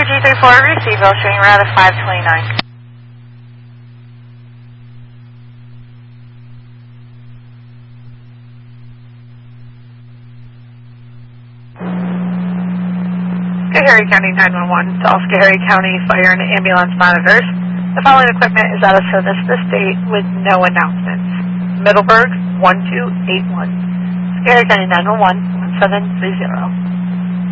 G34, receive, showing route of 529. Schoharie County 911 to all Schoharie County Fire and Ambulance monitors. The following equipment is out of service this date with no announcements. Middleburg 1281. Schoharie County 911 1730.